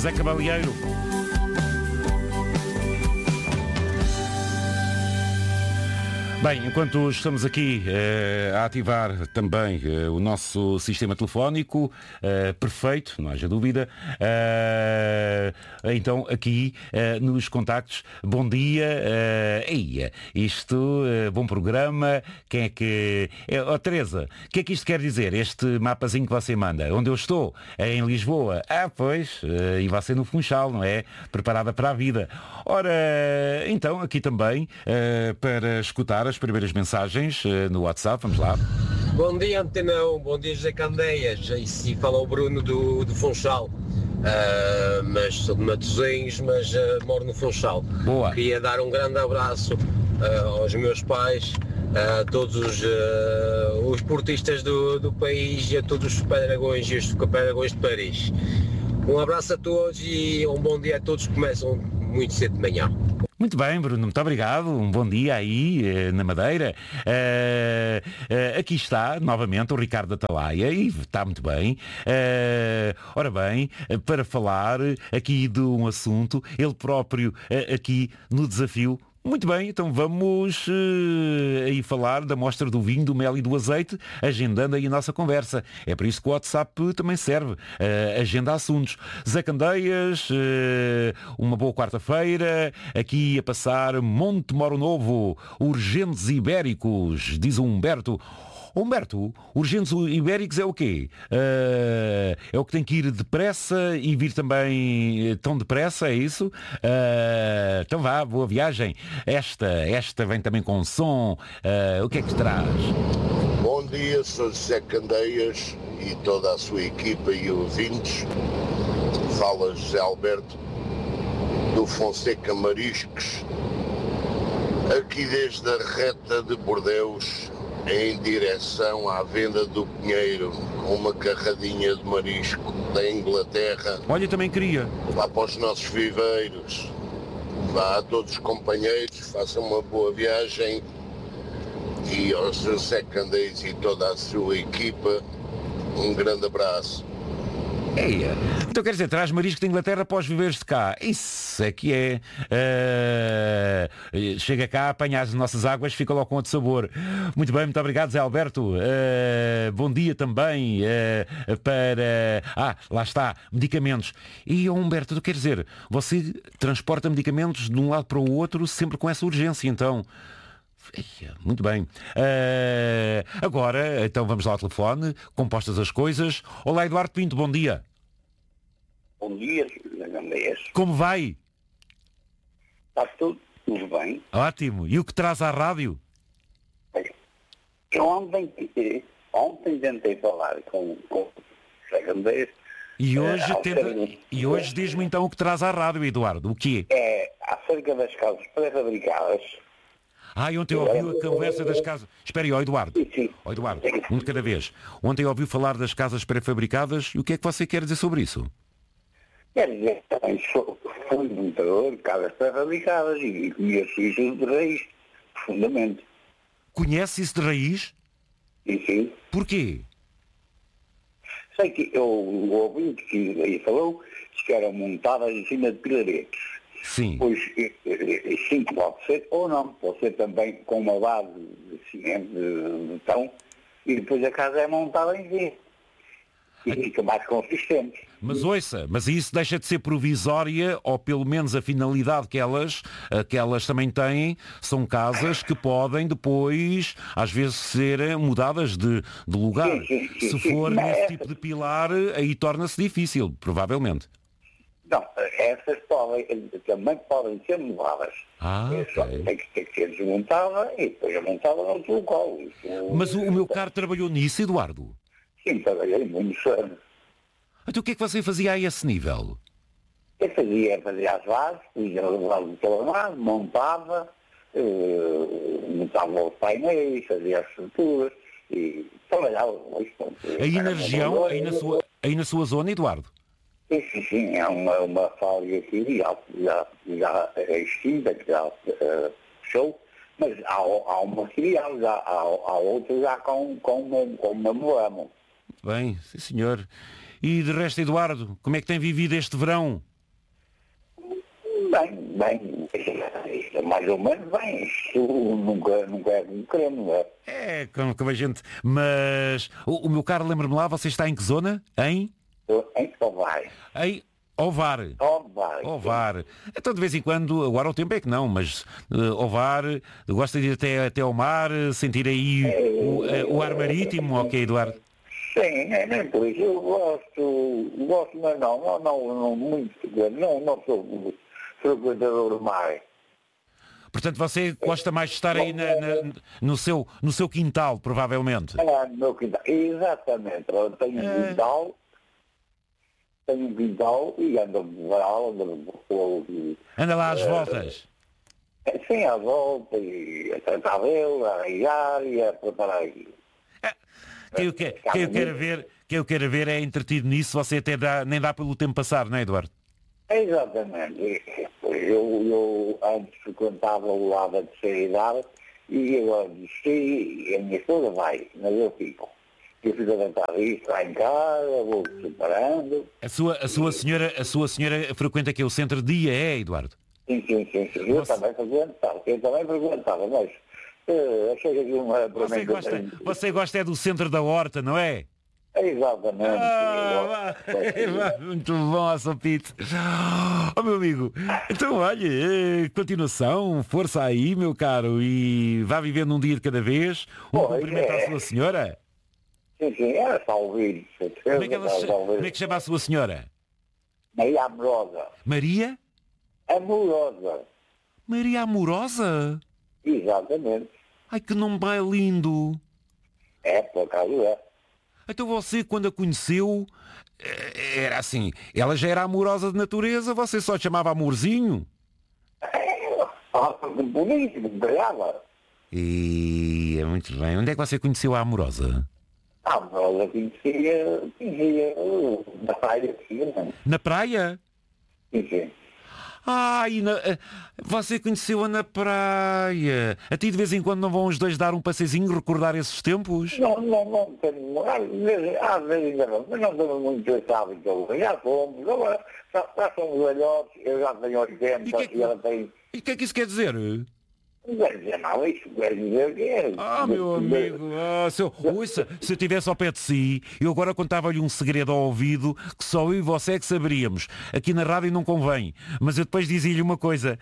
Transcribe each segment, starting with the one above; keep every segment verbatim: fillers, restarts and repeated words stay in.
Zé Cabalheiro. Bem, enquanto estamos aqui uh, a ativar também uh, o nosso sistema telefónico, uh, perfeito, não haja dúvida, uh, então aqui uh, nos contactos, bom dia, uh, eia, isto, uh, bom programa, quem é que... Oh, Teresa, o que é que isto quer dizer, este mapazinho que você manda? Onde eu estou? É em Lisboa. Ah, pois, uh, e você no Funchal, não é? Preparada para a vida. Ora, então, aqui também, uh, para escutar as primeiras mensagens uh, no WhatsApp, vamos lá. Bom dia, Antenão, bom dia, José Candeias, e se fala o Bruno do, do Funchal, uh, mas sou de Matosinhos, mas uh, moro no Funchal. Boa. Queria dar um grande abraço uh, aos meus pais, a todos os, uh, os portistas do, do país e a todos os Super-Dragões e os Super-Dragões de Paris. Um abraço a todos e um bom dia a todos que começam muito cedo de manhã. Muito bem, Bruno, muito obrigado. Um bom dia aí na Madeira. Uh, uh, aqui está, novamente, o Ricardo Atalaia e está muito bem. Uh, ora bem, para falar aqui de um assunto, ele próprio uh, aqui no desafio. Muito bem, então vamos uh, aí falar da mostra do vinho, do mel e do azeite, agendando aí a nossa conversa. É por isso que o WhatsApp também serve, uh, agenda assuntos. Zé Candeias, uh, uma boa quarta-feira, aqui a passar Monte Moro Novo, urgentes ibéricos, diz o Humberto. Humberto, urgentes ibéricos é o quê? Uh, é o que tem que ir depressa e vir também tão depressa, é isso? Uh, então vá, boa viagem. Esta, esta vem também com som. Uh, o que é que traz? Bom dia, sou José Candeias e toda a sua equipa e ouvintes. Fala José Alberto do Fonseca Mariscos, aqui desde a reta de Bordeus, em direção à venda do Pinheiro, com uma carradinha de marisco da Inglaterra. Olha, também queria. Vá para os nossos viveiros, vá a todos os companheiros, façam uma boa viagem e aos José Candeias e toda a sua equipa, um grande abraço. Eia. Então quer dizer, traz marisco da Inglaterra para os viveiros de cá. Isso é que é. Uh, chega cá, apanha as nossas águas, fica logo com outro sabor. Muito bem, muito obrigado, Zé Alberto. Uh, bom dia também uh, para... Ah, lá está, medicamentos. E, oh, Humberto, tu quer dizer, você transporta medicamentos de um lado para o outro sempre com essa urgência, então... Muito bem. Uh, agora, então vamos lá ao telefone, compostas as coisas. Olá, Eduardo Pinto, bom dia. Bom dia, Gandeias. Como vai? Está tudo, tudo bem. Ótimo. E o que traz à rádio? Eu ontem, ontem tentei falar com, com o Gandeias. E hoje, uh, tenta... ter... e hoje diz-me então o que traz à rádio, Eduardo. O quê? É acerca das casas pré-fabricadas. Ah, e ontem ouviu a conversa das casas... Espera aí, ó Eduardo. Sim, sim. Ó Eduardo, um de cada vez. Ontem ouviu falar das casas pré-fabricadas e o que é que você quer dizer sobre isso? Quer dizer, também sou fundador de casas pré-fabricadas e conheço isso de raiz, profundamente. Conhece isso de raiz? Sim, sim. Porquê? Sei que eu, o ouvinte que aí falou, disse que eram montadas em cima de pilaretes. Sim. Pois, sim, pode ser ou não. Pode ser também com uma base de cimento, de betão, e depois a casa é montada em cima. E fica mais consistente. Mas ouça, mas isso deixa de ser provisória, ou pelo menos a finalidade que elas, que elas também têm, são casas que podem depois, às vezes, ser mudadas de, de lugar. Sim, sim, sim, Se sim, for sim. nesse Essa... tipo de pilar, aí torna-se difícil, provavelmente. Não, essas podem, também podem ser mudadas. Ah, Só ok. tem que, tem que ser desmontada e depois é montada no outro local. Isso... Mas o, o meu caro trabalhou nisso, Eduardo? Sim, trabalhei muitos anos. Então o que é que você fazia a esse nível? O que eu fazia? Fazia as bases, ia levá-lo do telemar, montava, uh, montava os painéis, fazia as estruturas e trabalhava. Aí na região, aí na sua, aí na sua zona, Eduardo? Sim, sim, sim, é uma, uma fábrica aqui, já, já, já é extinta, que já uh, fechou, mas há, há uma filial, já, há, há outra já com, com, uma, com uma moama. Bem, sim senhor. E de resto, Eduardo, como é que tem vivido este verão? Bem, bem, isto é mais ou menos bem, isto nunca, nunca é como queremos, não é? É, como, como a gente... Mas, o, o meu caro, lembra-me lá, você está em que zona? Em? Estou em Ovar. Em Ovar. Ovar. Ovar. Então, de vez em quando, agora o tempo é que não, mas uh, Ovar, gosta de ir até, até ao mar, sentir aí o, uh, o ar marítimo, ok, Eduardo? Sim, é nem por isso. Eu gosto, gosto, mas não, não, não, não muito, não, não sou frequentador do mar. Portanto, você gosta mais de estar aí na, na, no, seu, no seu quintal, provavelmente. É, no meu quintal. Exatamente. Eu tenho um É. quintal, tenho um quintal e ando para ando por... Anda lá às voltas. Sim, à volta, e a tratar dele, a arranjar e a preparar aquilo. Quem eu, quer, quem, eu quero ver, quem eu quero ver é entretido nisso, você até dá, nem dá pelo tempo passar, não é, Eduardo? Exatamente. Eu, eu antes frequentava o lado da terceira idade e agora desisti e a minha esposa vai, mas eu fico. Eu fico a tentar isto lá em casa, vou preparando. A sua, a sua, senhora, a sua senhora frequenta aqui o centro de dia, é, Eduardo? Sim, sim, sim, sim. Eu Você- também frequentava, eu também frequentava, mas uh, achei que aquilo não era para Você mim. gosta, você gosta é do centro da horta, não é? Exatamente. Ah, vá, muito bom, a Sopite. Oh, meu amigo, então olha, eh, continuação, força aí, meu caro, e vá vivendo um dia de cada vez. Um Pois cumprimento é. à sua senhora. Sim, sim, era só ouvir. Como é, que ela se- como é que chama a sua senhora? Maria Amorosa. Maria? Amorosa. Maria Amorosa? Exatamente. Ai, que nome bem lindo. É, por acaso é. Então você, quando a conheceu, eh, era assim, ela já era amorosa de natureza, você só chamava amorzinho? Ah, bonito, me pegava. E é muito bem. Onde é que você conheceu a amorosa? A Amorosa conhecia, conhecia uh, na praia aqui, né? Na praia? Sim, sim. Ah, e na, eh, você conheceu-a na praia. A ti de vez em quando não vão os dois dar um passezinho, recordar esses tempos? Não, não, não tenho, às vezes, às vezes ainda não, mas não tenho muito esse hábito. Já fomos, agora já, já somos velhotes, eu já tenho oitenta E que é que- e ela tem... E o que é que isso quer dizer? Não quer dizer nada, isso quer dizer que é... Ah, meu amigo, ah, se, eu, ouça, se eu estivesse ao pé de si, eu agora contava-lhe um segredo ao ouvido que só eu e você é que saberíamos. Aqui na rádio não convém, mas eu depois dizia-lhe uma coisa.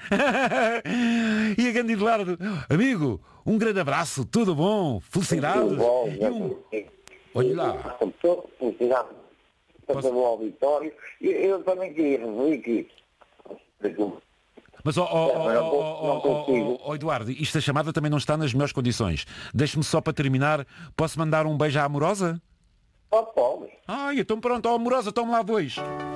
E a grande Eduardo, amigo, um grande abraço, tudo bom, felicidades. E um... Olhe lá. Felicidade para o auditório. E eu também queria referir que... Mas, ó ó, ó, Não, não ó, ó, não ó, consigo. ó, ó, Eduardo, isto a chamada também não está nas melhores condições. Deixe-me só para terminar, posso mandar um beijo à amorosa? Só pode. Ai, então pronto, ó, amorosa, tome lá dois.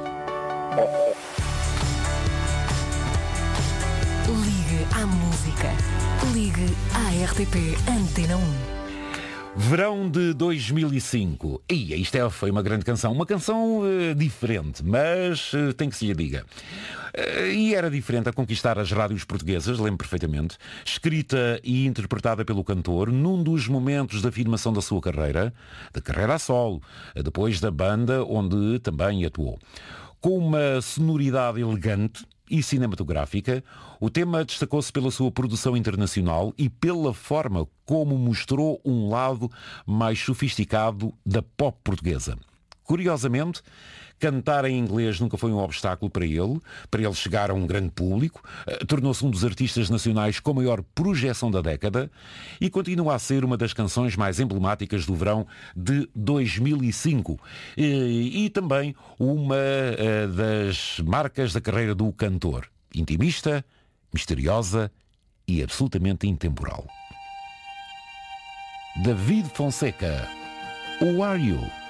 Ligue à música. Ligue à R T P Antena um. Verão de dois mil e cinco. E isto é, foi uma grande canção. Uma canção eh, diferente, mas eh, tem que se lhe diga. Eh, e era diferente a conquistar as rádios portuguesas, lembro perfeitamente. Escrita e interpretada pelo cantor num dos momentos da afirmação da sua carreira, da carreira a solo, eh, depois da banda onde também atuou. Com uma sonoridade elegante e cinematográfica, o tema destacou-se pela sua produção internacional e pela forma como mostrou um lado mais sofisticado da pop portuguesa. Curiosamente, cantar em inglês nunca foi um obstáculo para ele, para ele chegar a um grande público, eh, tornou-se um dos artistas nacionais com maior projeção da década e continua a ser uma das canções mais emblemáticas do verão de dois mil e cinco e, e também uma eh, das marcas da carreira do cantor, intimista, misteriosa e absolutamente intemporal. David Fonseca, Who Are You?